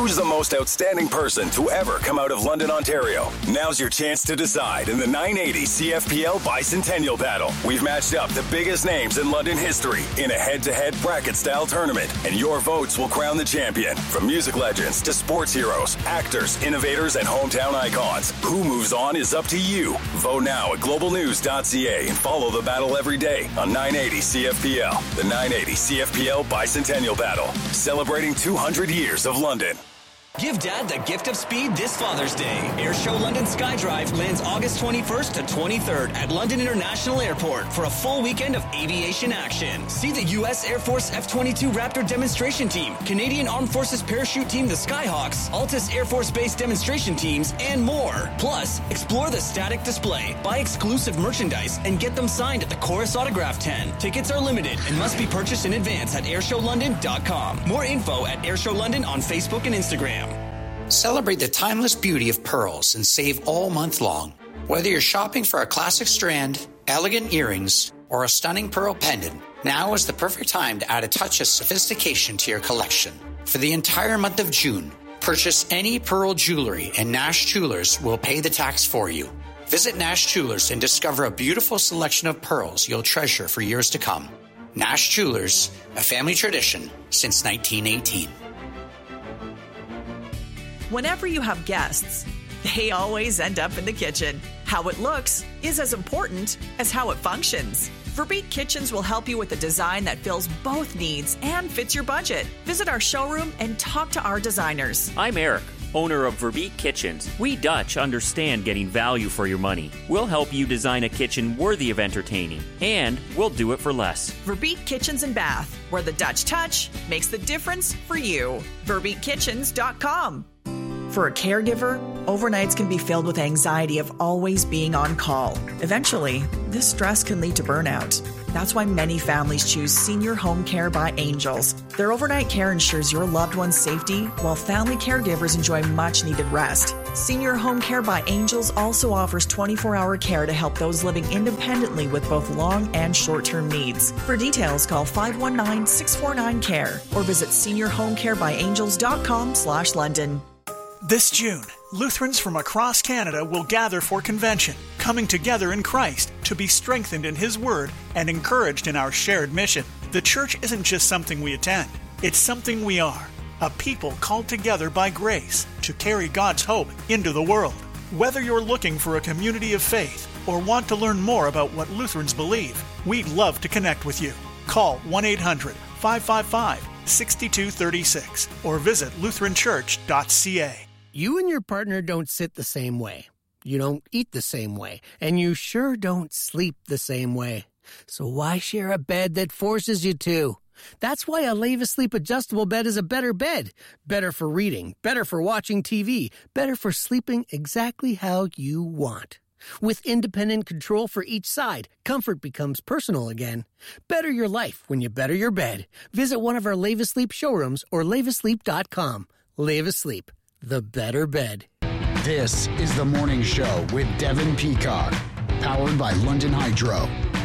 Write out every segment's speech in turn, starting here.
Who's the most outstanding person to ever come out of London, Ontario? Now's your chance to decide in the 980 CFPL Bicentennial Battle. We've matched up the biggest names in London history in a head-to-head bracket-style tournament, and your votes will crown the champion. From music legends to sports heroes, actors, innovators, and hometown icons, who moves on is up to you. Vote now at globalnews.ca and follow the battle every day on 980 CFPL. The 980 CFPL Bicentennial Battle, celebrating 200 years of London. Give Dad the gift of speed this Father's Day. Airshow London Skydrive lands August 21st to 23rd at London International Airport for a full weekend of aviation action. See the U.S. Air Force F-22 Raptor demonstration team, Canadian Armed Forces parachute team, the Skyhawks, Altus Air Force Base demonstration teams, and more. Plus, explore the static display, buy exclusive merchandise, and get them signed at the Chorus Autograph Tent. Tickets are limited and must be purchased in advance at airshowlondon.com. More info at Airshow London on Facebook and Instagram. Celebrate the timeless beauty of pearls and save all month long. Whether you're shopping for a classic strand, elegant earrings, or a stunning pearl pendant, now is the perfect time to add a touch of sophistication to your collection. For the entire month of June, purchase any pearl jewelry and Nash Jewelers will pay the tax for you. Visit Nash Jewelers and discover a beautiful selection of pearls you'll treasure for years to come. Nash Jewelers, a family tradition since 1918. Whenever you have guests, they always end up in the kitchen. How it looks is as important as how it functions. Verbeek Kitchens will help you with a design that fills both needs and fits your budget. Visit our showroom and talk to our designers. I'm Eric, owner of Verbeek Kitchens. We Dutch understand getting value for your money. We'll help you design a kitchen worthy of entertaining, and we'll do it for less. Verbeek Kitchens and Bath, where the Dutch touch makes the difference for you. VerbeekKitchens.com. For a caregiver, overnights can be filled with anxiety of always being on call. Eventually, this stress can lead to burnout. That's why many families choose Senior Home Care by Angels. Their overnight care ensures your loved one's safety, while family caregivers enjoy much-needed rest. Senior Home Care by Angels also offers 24-hour care to help those living independently with both long and short-term needs. For details, call 519-649-CARE or visit seniorhomecarebyangels.com/London. This June, Lutherans from across Canada will gather for convention, coming together in Christ to be strengthened in His Word and encouraged in our shared mission. The church isn't just something we attend, it's something we are, a people called together by grace to carry God's hope into the world. Whether you're looking for a community of faith or want to learn more about what Lutherans believe, we'd love to connect with you. Call 1-800-555-6236 or visit lutheranchurch.ca. You and your partner don't sit the same way. You don't eat the same way. And you sure don't sleep the same way. So why share a bed that forces you to? That's why a Leva Sleep adjustable bed is a better bed. Better for reading, better for watching TV, better for sleeping exactly how you want. With independent control for each side, comfort becomes personal again. Better your life when you better your bed. Visit one of our Leva Sleep showrooms or levasleep.com. Leva Sleep, the better bed. This is The Morning Show with Devin Peacock, powered by London Hydro.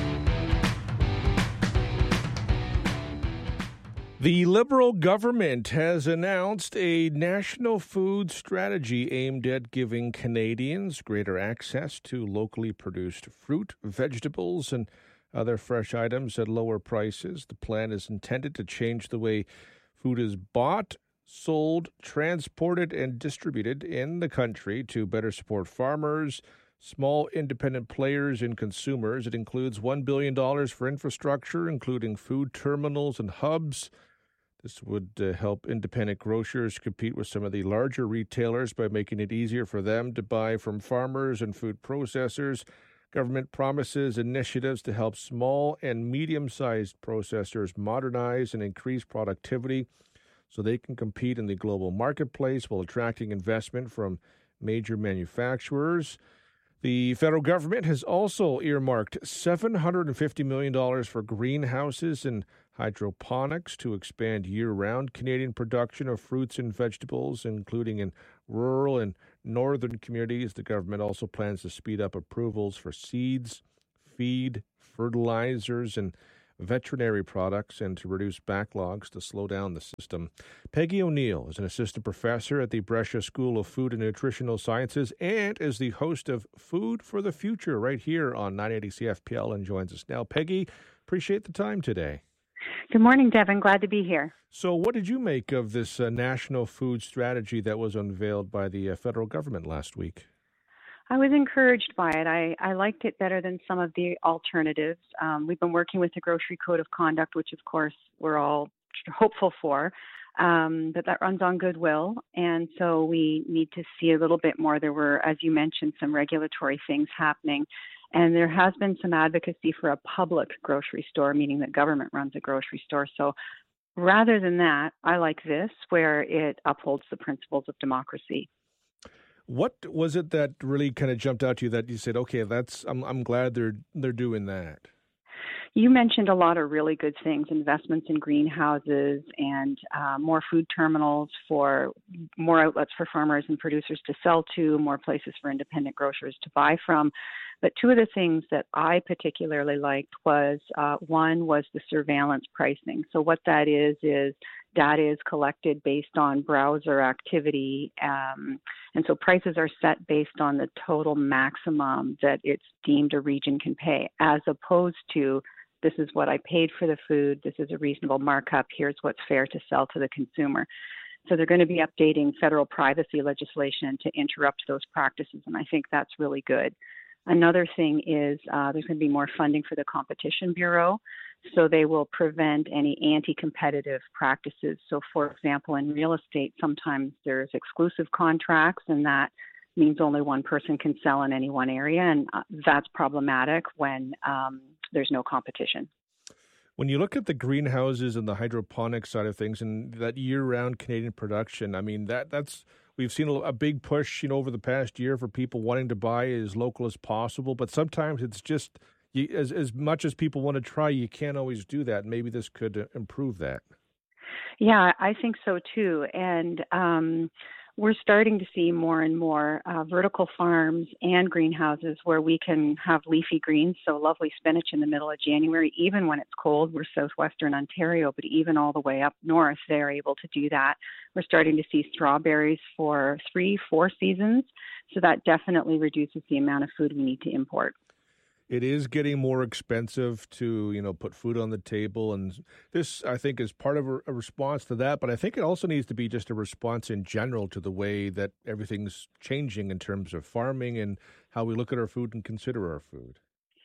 The Liberal government has announced a national food strategy aimed at giving Canadians greater access to locally produced fruit, vegetables, and other fresh items at lower prices. The plan is intended to change the way food is bought, sold, transported, and distributed in the country to better support farmers, small independent players, and consumers. It includes $1 billion for infrastructure, including food terminals and hubs. This would help independent grocers compete with some of the larger retailers by making it easier for them to buy from farmers and food processors. Government promises initiatives to help small and medium-sized processors modernize and increase productivity so they can compete in the global marketplace while attracting investment from major manufacturers. The federal government has also earmarked $750 million for greenhouses and hydroponics to expand year-round Canadian production of fruits and vegetables, including in rural and northern communities. The government also plans to speed up approvals for seeds, feed, fertilizers, and veterinary products and to reduce backlogs to slow down the system. Peggy O'Neill is an assistant professor at the Brescia School of Food and Nutritional Sciences and is the host of Food for the Future right here on 980 CFPL and joins us now. Peggy, appreciate the time today. Good morning, Devin. Glad to be here. So what did you make of this national food strategy that was unveiled by the federal government last week? I was encouraged by it. I liked it better than some of the alternatives. We've been working with the Grocery Code of Conduct, which, of course, we're all hopeful for, but that runs on goodwill. And so we need to see a little bit more. There were, as you mentioned, some regulatory things happening. And there has been some advocacy for a public grocery store, meaning that government runs a grocery store. So rather than that, I like this, where it upholds the principles of democracy. What was it that really kind of jumped out to you that you said, okay, I'm glad they're doing that? You mentioned a lot of really good things, investments in greenhouses and more food terminals for more outlets for farmers and producers to sell to, more places for independent grocers to buy from. But two of the things that I particularly liked was, one was the surveillance pricing. So what that is data is collected based on browser activity. And so prices are set based on the total maximum that it's deemed a region can pay, as opposed to this is what I paid for the food, this is a reasonable markup, here's what's fair to sell to the consumer. So they're going to be updating federal privacy legislation to interrupt those practices, and I think that's really good. Another thing is there's going to be more funding for the Competition Bureau, so they will prevent any anti-competitive practices. So, for example, in real estate, sometimes there's exclusive contracts, and that means only one person can sell in any one area, and that's problematic when there's no competition. When you look at the greenhouses and the hydroponic side of things and that year-round Canadian production, I mean, that's we've seen a big push, over the past year for people wanting to buy as local as possible. But sometimes it's just as much as people want to try, you can't always do that. Maybe this could improve that. Yeah, I think so too. And we're starting to see more and more vertical farms and greenhouses where we can have leafy greens, so lovely spinach in the middle of January, even when it's cold. We're southwestern Ontario, but even all the way up north, they're able to do that. We're starting to see strawberries for 3-4 seasons, so that definitely reduces the amount of food we need to import. It is getting more expensive to, put food on the table. And this, I think, is part of a response to that. But I think it also needs to be just a response in general to the way that everything's changing in terms of farming and how we look at our food and consider our food.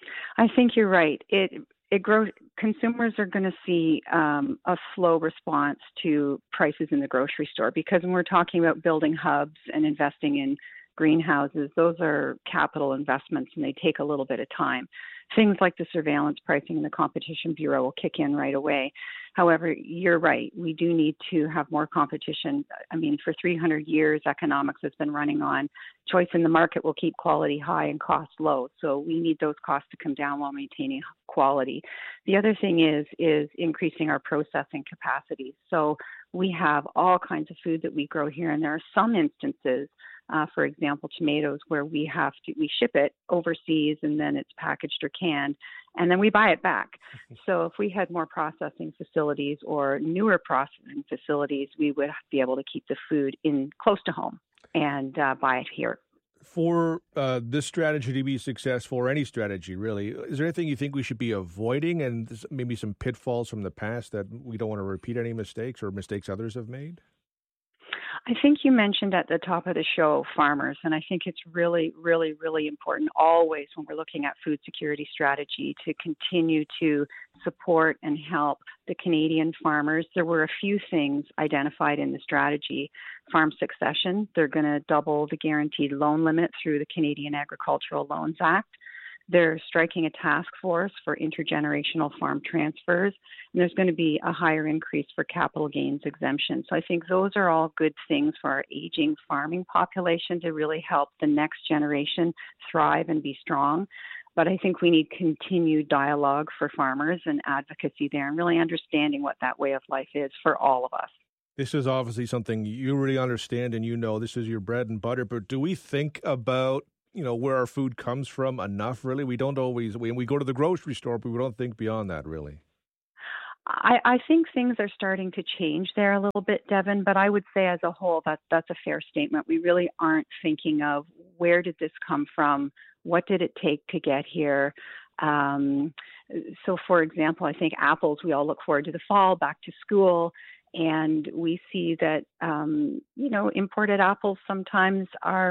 I think you're right. It grows. Consumers are going to see a slow response to prices in the grocery store, because when we're talking about building hubs and investing in greenhouses, those are capital investments and they take a little bit of time. Things like the surveillance pricing and the Competition Bureau will kick in right away. However, you're right. We do need to have more competition. I mean, for 300 years, economics has been running on choice in the market will keep quality high and cost low. So we need those costs to come down while maintaining quality. The other thing is increasing our processing capacity. So we have all kinds of food that we grow here, and there are some instances, for example, tomatoes, where we ship it overseas and then it's packaged or canned, and then we buy it back. So if we had more processing facilities or newer processing facilities, we would be able to keep the food in close to home and buy it here. For this strategy to be successful, or any strategy really, is there anything you think we should be avoiding, and maybe some pitfalls from the past that we don't want to repeat any mistakes or mistakes others have made? I think you mentioned at the top of the show farmers, and I think it's really, really, really important always when we're looking at food security strategy to continue to support and help the Canadian farmers. There were a few things identified in the strategy. Farm succession, they're going to double the guaranteed loan limit through the Canadian Agricultural Loans Act. They're striking a task force for intergenerational farm transfers, and there's going to be a higher increase for capital gains exemption. So I think those are all good things for our aging farming population to really help the next generation thrive and be strong. But I think we need continued dialogue for farmers and advocacy there, and really understanding what that way of life is for all of us. This is obviously something you really understand, and this is your bread and butter, but do we think about where our food comes from enough, really? We don't always, when we go to the grocery store, but we don't think beyond that, really. I think things are starting to change there a little bit, Devin, but I would say as a whole that's a fair statement. We really aren't thinking of where did this come from, what did it take to get here. So, for example, I think apples, we all look forward to the fall, back to school, and we see that, imported apples sometimes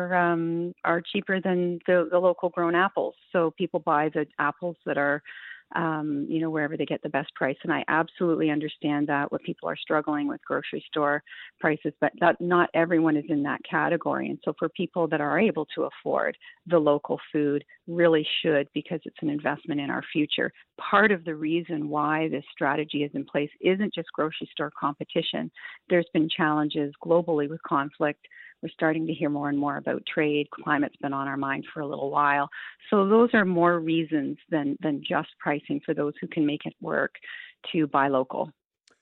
are cheaper than the local grown apples. So people buy the apples that are wherever they get the best price. And I absolutely understand that what people are struggling with grocery store prices, but not everyone is in that category. And so for people that are able to afford the local food, really should, because it's an investment in our future. Part of the reason why this strategy is in place isn't just grocery store competition. There's been challenges globally with conflict. We're starting to hear more and more about trade. Climate's been on our mind for a little while. So those are more reasons than just pricing for those who can make it work to buy local.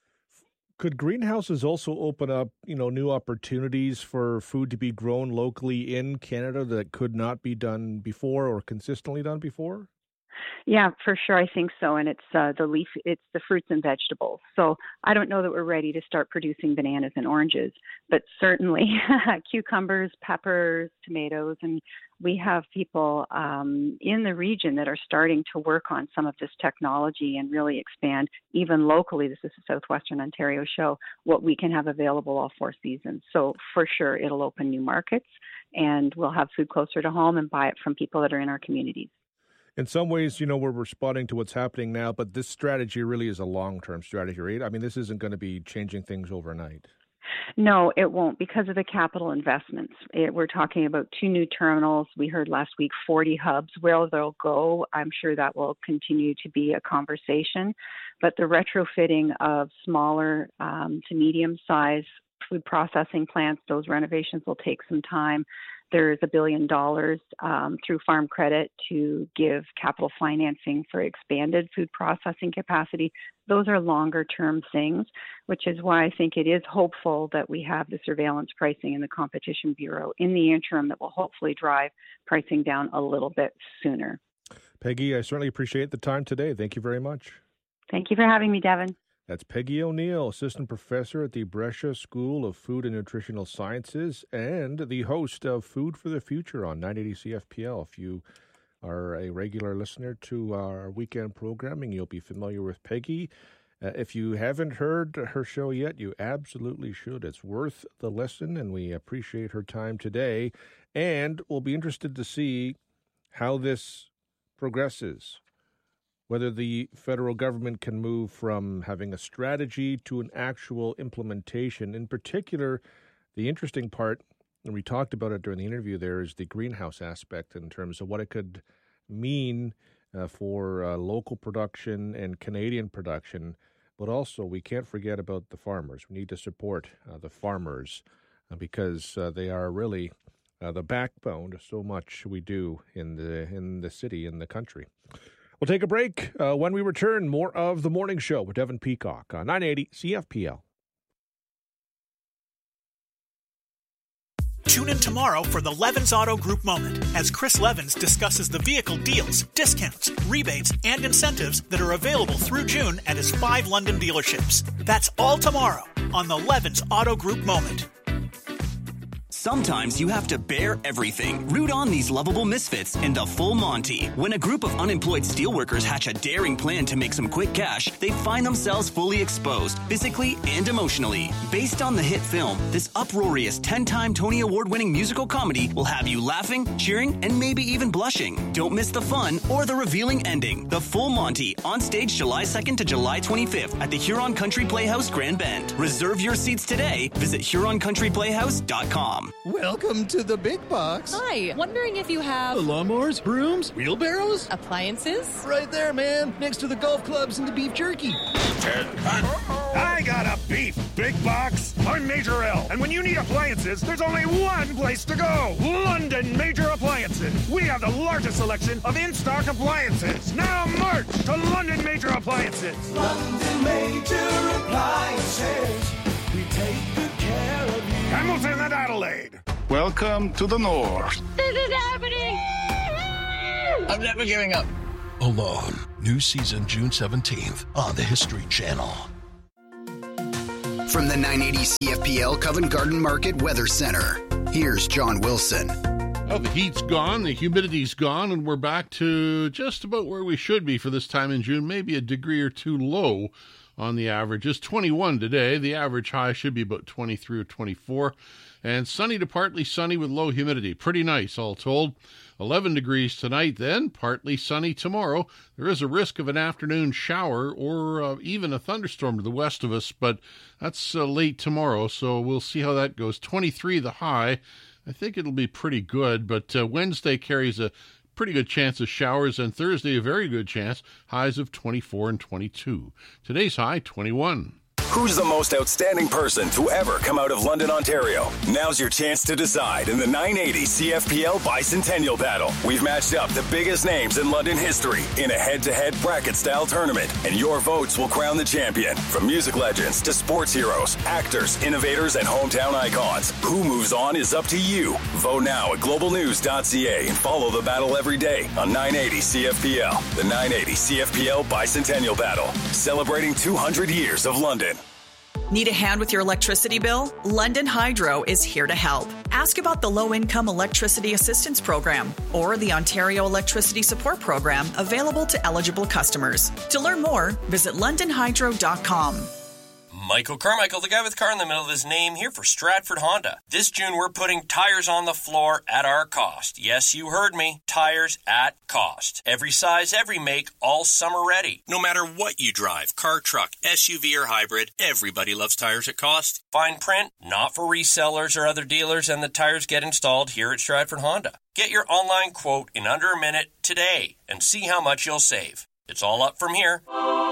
Could greenhouses also open up, new opportunities for food to be grown locally in Canada that could not be done before or consistently done before? Yeah, for sure. I think so. And it's it's the fruits and vegetables. So I don't know that we're ready to start producing bananas and oranges, but certainly cucumbers, peppers, tomatoes. And we have people in the region that are starting to work on some of this technology and really expand even locally. This is a Southwestern Ontario show, what we can have available all 4 seasons. So for sure, it'll open new markets and we'll have food closer to home and buy it from people that are in our communities. In some ways, we're responding to what's happening now, but this strategy really is a long-term strategy, right? I mean, this isn't going to be changing things overnight. No, it won't, because of the capital investments. We're talking about 2 new terminals. We heard last week 40 hubs. Where they'll go, I'm sure that will continue to be a conversation. But the retrofitting of smaller to medium-sized food processing plants, those renovations will take some time. There's $1 billion through Farm Credit to give capital financing for expanded food processing capacity. Those are longer term things, which is why I think it is hopeful that we have the surveillance pricing and the Competition Bureau in the interim that will hopefully drive pricing down a little bit sooner. Peggy, I certainly appreciate the time today. Thank you very much. Thank you for having me, Devin. That's Peggy O'Neill, Assistant Professor at the Brescia School of Food and Nutritional Sciences and the host of Food for the Future on 980 CFPL. If you are a regular listener to our weekend programming, you'll be familiar with Peggy. If you haven't heard her show yet, you absolutely should. It's worth the listen, and we appreciate her time today. And we'll be interested to see how this progresses. Whether the federal government can move from having a strategy to an actual implementation. In particular, the interesting part, and we talked about it during the interview there, is the greenhouse aspect in terms of what it could mean for local production and Canadian production. But also, we can't forget about the farmers. We need to support the farmers because they are really the backbone to so much we do in the city, in the country. We'll take a break. When we return, more of The Morning Show with Devin Peacock on 980 CFPL. Tune in tomorrow for the Levins Auto Group Moment as Chris Levins discusses the vehicle deals, discounts, rebates, and incentives that are available through June at his 5 London dealerships. That's all tomorrow on the Levins Auto Group Moment. Sometimes you have to bear everything. Root on these lovable misfits in the Full Monty. When a group of unemployed steelworkers hatch a daring plan to make some quick cash, they find themselves fully exposed, physically and emotionally. Based on the hit film, this uproarious 10-time Tony Award-winning musical comedy will have you laughing, cheering, and maybe even blushing. Don't miss the fun or the revealing ending. The Full Monty, on stage July 2nd to July 25th at the Huron Country Playhouse Grand Bend. Reserve your seats today. Visit HuronCountryPlayhouse.com. Welcome to the big box. Hi, wondering if you have... lawnmowers, brooms, wheelbarrows? Appliances? Right there, man, next to the golf clubs and the beef jerky. I got a beef big box. I'm Major L, and when you need appliances, there's only one place to go. London Major Appliances. We have the largest selection of in-stock appliances. Now march to London Major Appliances. London Major Appliances. We take good care of you. Hamilton and Adelaide. Welcome to the North. This is happening! I'm never giving up. Alone. New season June 17th on the History Channel. From the 980 CFPL Covent Garden Market Weather Center, here's John Wilson. Well, the heat's gone, the humidity's gone, and we're back to just about where we should be for this time in June, maybe a degree or two low on the average. It's 21 today. The average high should be about 23 or 24. And sunny to partly sunny with low humidity. Pretty nice, all told. 11 degrees tonight, then partly sunny tomorrow. There is a risk of an afternoon shower or even a thunderstorm to the west of us, but that's late tomorrow, so we'll see how that goes. 23 the high. I think it'll be pretty good, but Wednesday carries a pretty good chance of showers, and Thursday a very good chance, highs of 24 and 22. Today's high, 21. Who's the most outstanding person to ever come out of London, Ontario? Now's your chance to decide in the 980 CFPL Bicentennial Battle. We've matched up the biggest names in London history in a head-to-head bracket-style tournament, and your votes will crown the champion. From music legends to sports heroes, actors, innovators, and hometown icons. Who moves on is up to you. Vote now at globalnews.ca and follow the battle every day on 980 CFPL. The 980 CFPL Bicentennial Battle, celebrating 200 years of London. Need a hand with your electricity bill? London Hydro is here to help. Ask about the Low-Income Electricity Assistance Program or the Ontario Electricity Support Program available to eligible customers. To learn more, visit londonhydro.com. Michael Carmichael, the guy with car in the middle of his name, here for Stratford Honda. This June, we're putting tires on the floor at our cost. Yes, you heard me. Tires at cost. Every size, every make, all summer ready. No matter what you drive, car, truck, SUV, or hybrid, everybody loves tires at cost. Fine print, not for resellers or other dealers, and the tires get installed here at Stratford Honda. Get your online quote in under a minute today and see how much you'll save. It's all up from here.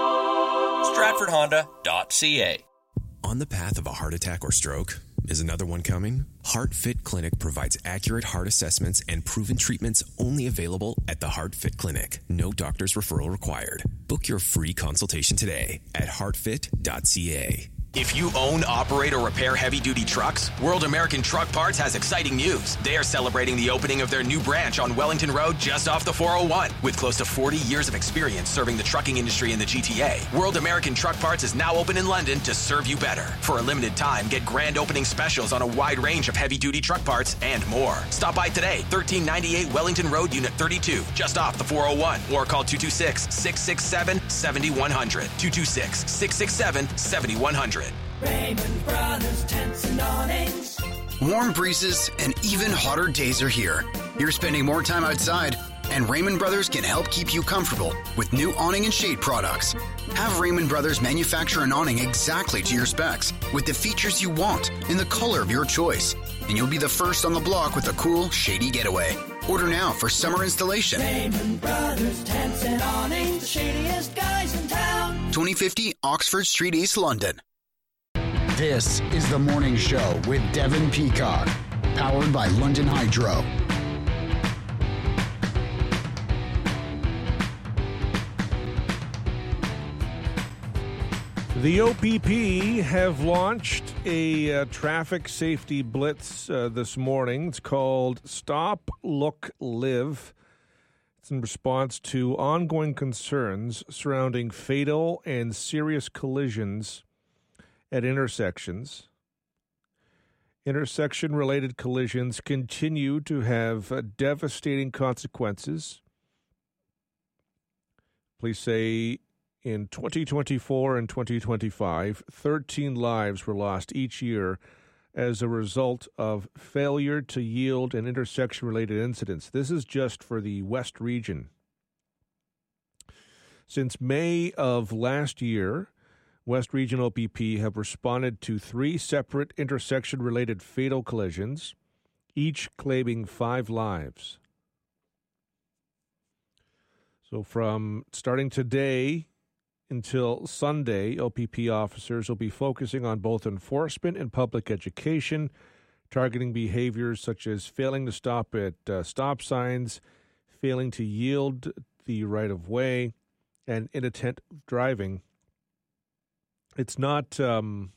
StratfordHonda.ca. On the path of a heart attack or stroke? Is another one coming? HeartFit Clinic provides accurate heart assessments and proven treatments only available at the HeartFit Clinic. No doctor's referral required. Book your free consultation today at heartfit.ca. If you own, operate, or repair heavy-duty trucks, World American Truck Parts has exciting news. They are celebrating the opening of their new branch on Wellington Road just off the 401. With close to 40 years of experience serving the trucking industry in the GTA, World American Truck Parts is now open in London to serve you better. For a limited time, get grand opening specials on a wide range of heavy-duty truck parts and more. Stop by today, 1398 Wellington Road, Unit 32, just off the 401, or call 226-667-7100. 226-667-7100. Raymond Brothers Tents and Awnings. Warm breezes and even hotter days are here. You're spending more time outside, and Raymond Brothers can help keep you comfortable with new awning and shade products. Have Raymond Brothers manufacture an awning exactly to your specs with the features you want in the color of your choice, and you'll be the first on the block with a cool, shady getaway. Order now for summer installation. Raymond Brothers Tents and Awnings, the shadiest guys in town. 2050 Oxford Street, East London. This is The Morning Show with Devin Peacock, powered by London Hydro. The OPP have launched a traffic safety blitz this morning. It's called Stop, Look, Live. It's in response to ongoing concerns surrounding fatal and serious collisions at intersections. Intersection-related collisions continue to have devastating consequences. Police say in 2024 and 2025, 13 lives were lost each year as a result of failure to yield in intersection-related incidents. This is just for the West region. Since May of last year, West Region OPP have responded to 3 separate intersection-related fatal collisions, each claiming 5 lives. So from starting today until Sunday, OPP officers will be focusing on both enforcement and public education, targeting behaviors such as failing to stop at stop signs, failing to yield the right-of-way, and inattentive driving. It's not an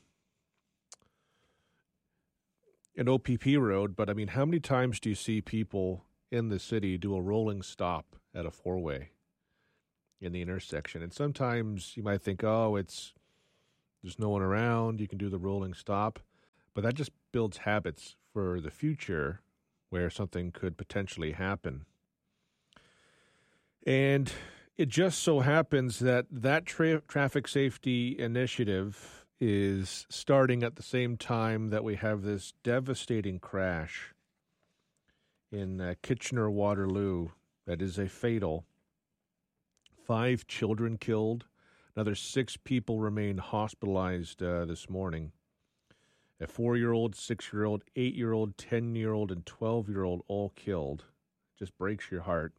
OPP road, but I mean, how many times do you see people in the city do a rolling stop at a 4-way? in the intersection. And sometimes you might think, there's no one around, you can do the rolling stop. But that just builds habits for the future where something could potentially happen. And it just so happens that traffic safety initiative is starting at the same time that we have this devastating crash in Kitchener-Waterloo that is a fatal. 5 children killed. Another 6 people remain hospitalized this morning. A 4-year-old, 6-year-old, 8-year-old, 10-year-old, and 12-year-old all killed. Just breaks your heart.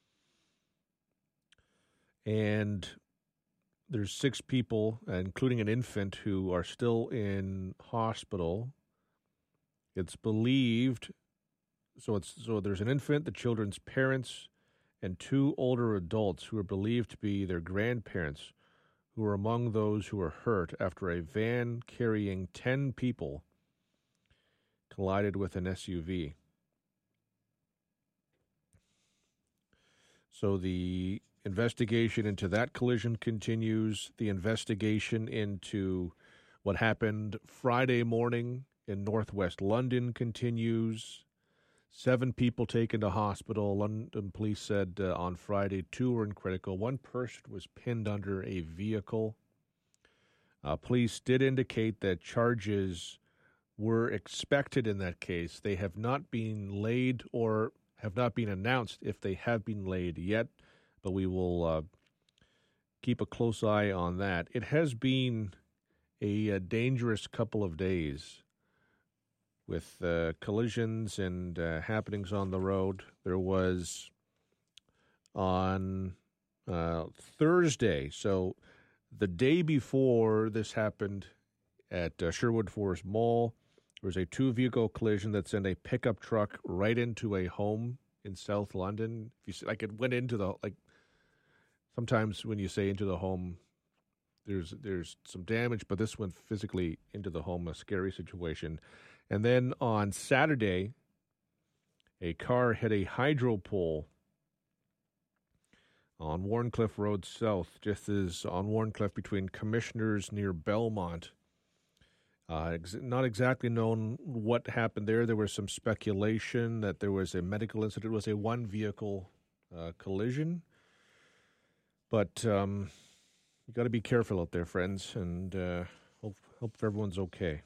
And there's 6 people, including an infant, who are still in hospital. It's believed, so there's an infant, the children's parents, and 2 older adults who are believed to be their grandparents, who were among those who were hurt after a van carrying 10 people collided with an SUV. So the investigation into that collision continues. The investigation into what happened Friday morning in northwest London continues. 7 people taken to hospital. London police said on Friday 2 were in critical. 1 person was pinned under a vehicle. Police did indicate that charges were expected in that case. They have not been laid or have not been announced if they have been laid yet, but we will keep a close eye on that. It has been a dangerous couple of days with collisions and happenings on the road. There was on Thursday, so the day before this happened at Sherwood Forest Mall, there was a 2-vehicle collision that sent a pickup truck right into a home in South London. If you, it went into the, sometimes when you say into the home, there's some damage, but this went physically into the home, a scary situation. And then on Saturday, a car hit a hydro pole on Warncliffe Road South, just as on Warncliffe between Commissioners near Belmont. Not exactly known what happened there. There was some speculation that there was a medical incident. It was a 1-vehicle collision. But you got to be careful out there, friends, and hope everyone's okay.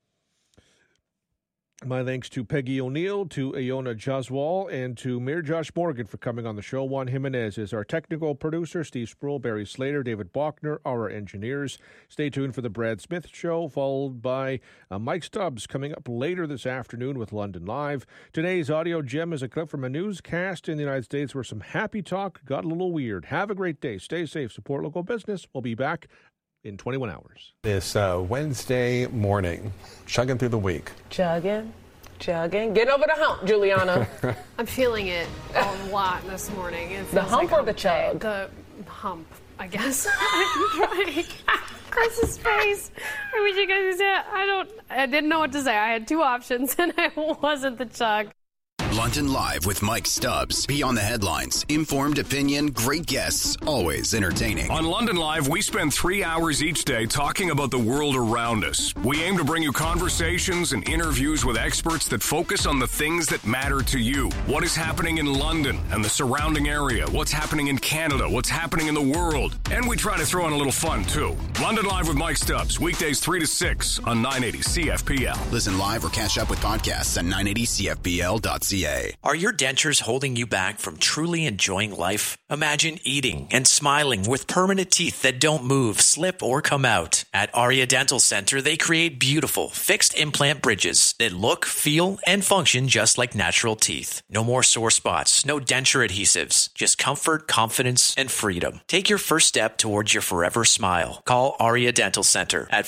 My thanks to Peggy O'Neill, to Iona Jaswal, and to Mayor Josh Morgan for coming on the show. Juan Jimenez is our technical producer. Steve Sproul, Barry Slater, David Bachner, our engineers. Stay tuned for the Brad Smith Show, followed by Mike Stubbs coming up later this afternoon with London Live. Today's audio gem is a clip from a newscast in the United States where some happy talk got a little weird. Have a great day. Stay safe. Support local business. We'll be back in 21 hours. This Wednesday morning, chugging through the week. Chugging. Get over the hump, Juliana. I'm feeling it a lot this morning. The hump or the chug? The hump, I guess. Chris's face. I wish you guys could see it. I didn't know what to say. I had 2 options, and it wasn't the chug. London Live with Mike Stubbs. Beyond the headlines. Informed opinion, great guests, always entertaining. On London Live, we spend 3 hours each day talking about the world around us. We aim to bring you conversations and interviews with experts that focus on the things that matter to you. What is happening in London and the surrounding area? What's happening in Canada? What's happening in the world? And we try to throw in a little fun, too. London Live with Mike Stubbs. Weekdays 3 to 6 on 980 CFPL. Listen live or catch up with podcasts at 980CFPL.ca. Are your dentures holding you back from truly enjoying life? Imagine eating and smiling with permanent teeth that don't move, slip, or come out. At Aria Dental Center, they create beautiful, fixed implant bridges that look, feel, and function just like natural teeth. No more sore spots, no denture adhesives, just comfort, confidence, and freedom. Take your first step towards your forever smile. Call Aria Dental Center at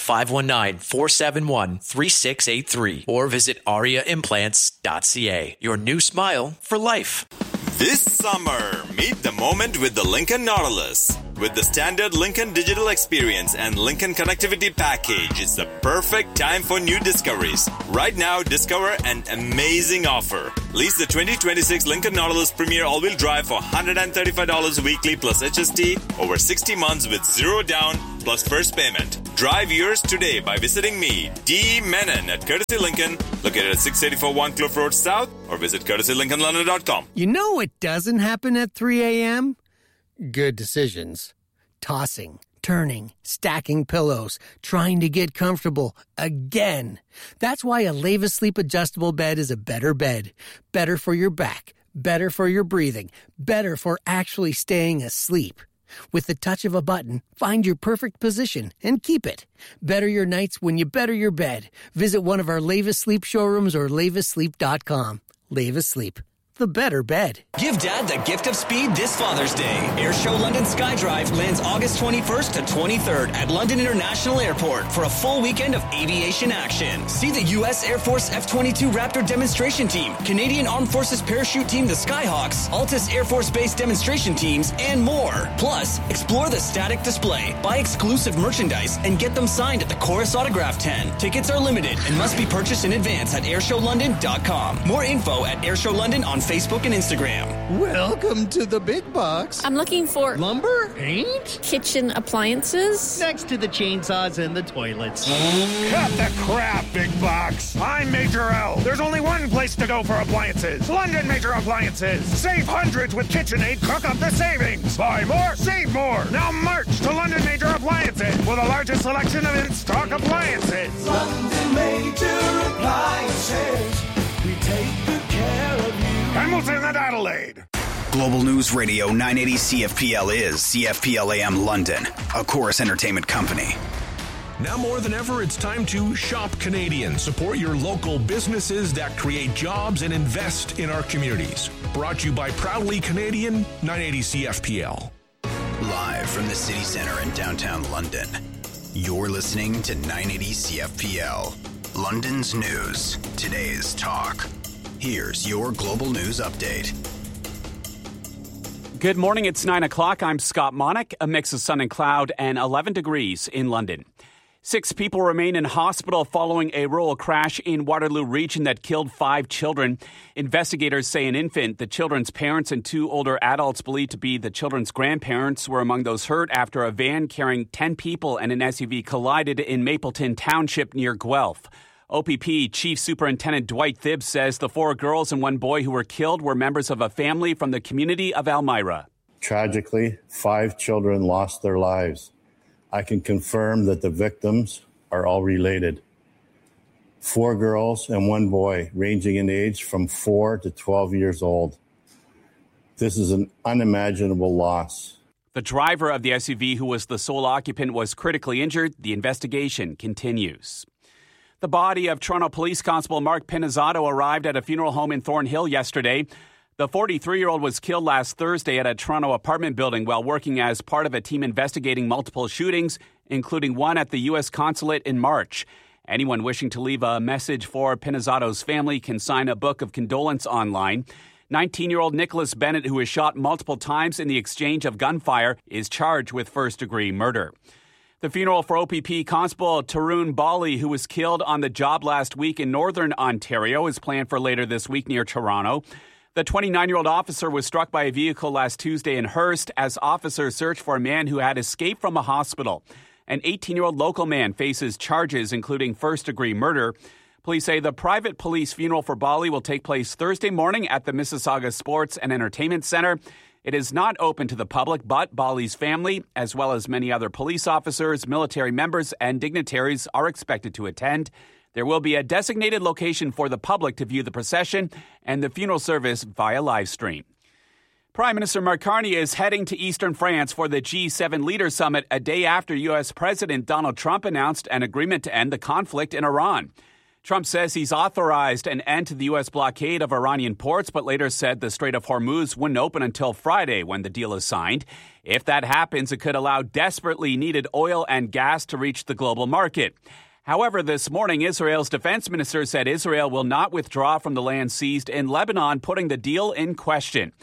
519-471-3683 or visit ariaimplants.ca. Your new smile for life. This summer, meet the moment with the Lincoln Nautilus. With the standard Lincoln Digital Experience and Lincoln Connectivity Package, it's the perfect time for new discoveries. Right now, discover an amazing offer. Lease the 2026 Lincoln Nautilus Premier All-Wheel Drive for $135 weekly plus HST over 60 months with zero down plus first payment. Drive yours today by visiting me, D. Menon at Courtesy Lincoln, located at 684 One Cliff Road South, or visit courtesylincolnlondon.com. You know what doesn't happen at 3 a.m.? Good decisions. Tossing, turning, stacking pillows, trying to get comfortable again. That's why a Leva Sleep adjustable bed is a better bed. Better for your back, better for your breathing, better for actually staying asleep. With the touch of a button, find your perfect position and keep it. Better your nights when you better your bed. Visit one of our Leva Sleep showrooms or levasleep.com. Leva Sleep, the better bed. Give Dad the gift of speed this Father's Day. Airshow London Skydrive lands August 21st to 23rd at London International Airport for a full weekend of aviation action. See the U.S. Air Force F-22 Raptor demonstration team, Canadian Armed Forces parachute team, the Skyhawks, Altus Air Force Base demonstration teams, and more. Plus, explore the static display, buy exclusive merchandise, and get them signed at the Chorus Autograph Tent. Tickets are limited and must be purchased in advance at airshowlondon.com. More info at Airshow London on Facebook and Instagram. Welcome to the big box. I'm looking for lumber, paint, kitchen appliances. Next to the chainsaws and the toilets. Cut the crap, big box. I'm Major L. There's only one place to go for appliances. London Major Appliances. Save hundreds with KitchenAid. Cook up the savings. Buy more, save more. Now march to London Major Appliances for the largest selection of in-stock appliances. London Major Appliances. We take good care of you. Hamilton and Adelaide. Global News Radio 980 CFPL is CFPL AM London, a Chorus Entertainment company. Now more than ever, it's time to shop Canadian. Support your local businesses that create jobs and invest in our communities. Brought to you by Proudly Canadian, 980 CFPL. Live from the city center in downtown London, you're listening to 980 CFPL. London's news, today's talk. Here's your Global News Update. Good morning, it's 9 o'clock. I'm Scott Monick. A mix of sun and cloud and 11 degrees in London. 6 people remain in hospital following a rural crash in Waterloo region that killed 5 children. Investigators say an infant, the children's parents, and 2 older adults believed to be the children's grandparents were among those hurt after a van carrying 10 people and an SUV collided in Mapleton Township near Guelph. OPP Chief Superintendent Dwight Thibbs says the 4 girls and 1 boy who were killed were members of a family from the community of Elmira. Tragically, 5 children lost their lives. I can confirm that the victims are all related. 4 girls and 1 boy, ranging in age from 4 to 12 years old. This is an unimaginable loss. The driver of the SUV, who was the sole occupant, was critically injured. The investigation continues. The body of Toronto Police Constable Mark Pinizzato arrived at a funeral home in Thornhill yesterday. The 43-year-old was killed last Thursday at a Toronto apartment building while working as part of a team investigating multiple shootings, including one at the U.S. consulate in March. Anyone wishing to leave a message for Pinizzato's family can sign a book of condolence online. 19-year-old Nicholas Bennett, who was shot multiple times in the exchange of gunfire, is charged with first-degree murder. The funeral for OPP Constable Tarun Bali, who was killed on the job last week in Northern Ontario, is planned for later this week near Toronto. The 29-year-old officer was struck by a vehicle last Tuesday in Hearst as officers searched for a man who had escaped from a hospital. An 18-year-old local man faces charges including first-degree murder. Police say the private police funeral for Bali will take place Thursday morning at the Mississauga Sports and Entertainment Centre. It is not open to the public, but Bali's family, as well as many other police officers, military members, and dignitaries, are expected to attend. There will be a designated location for the public to view the procession and the funeral service via live stream. Prime Minister Mark Carney is heading to eastern France for the G7 Leaders Summit a day after U.S. President Donald Trump announced an agreement to end the conflict in Iran. Trump says he's authorized an end to the U.S. blockade of Iranian ports, but later said the Strait of Hormuz wouldn't open until Friday when the deal is signed. If that happens, it could allow desperately needed oil and gas to reach the global market. However, this morning, Israel's defense minister said Israel will not withdraw from the land seized in Lebanon, putting the deal in question.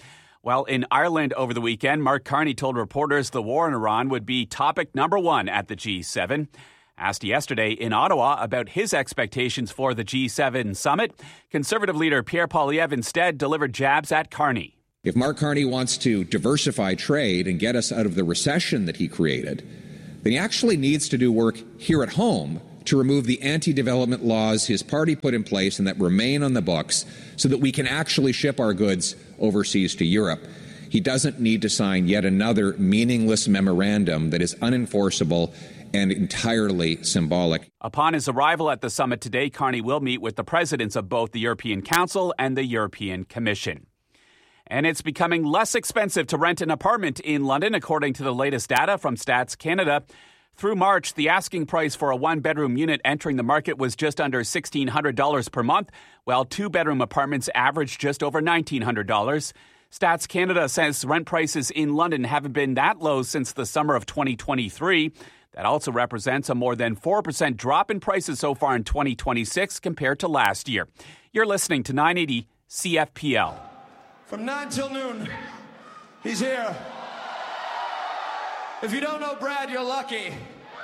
Well, in Ireland over the weekend, Mark Carney told reporters the war in Iran would be topic number one at the G7. Asked yesterday in Ottawa about his expectations for the G7 summit, Conservative leader Pierre Poilievre instead delivered jabs at Carney. If Mark Carney wants to diversify trade and get us out of the recession that he created, then he actually needs to do work here at home to remove the anti-development laws his party put in place and that remain on the books so that we can actually ship our goods overseas to Europe. He doesn't need to sign yet another meaningless memorandum that is unenforceable and entirely symbolic. Upon his arrival at the summit today, Carney will meet with the presidents of both the European Council and the European Commission. And it's becoming less expensive to rent an apartment in London, according to the latest data from Stats Canada. Through March, the asking price for a one-bedroom unit entering the market was just under $1,600 per month, while two-bedroom apartments averaged just over $1,900. Stats Canada says rent prices in London haven't been that low since the summer of 2023. That also represents a more than 4% drop in prices so far in 2026 compared to last year. You're listening to 980 CFPL. From 9 till noon, he's here. If you don't know Brad, you're lucky.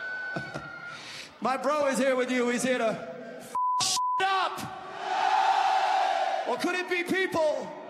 My bro is here with you. He's here to f*** up. Or could it be people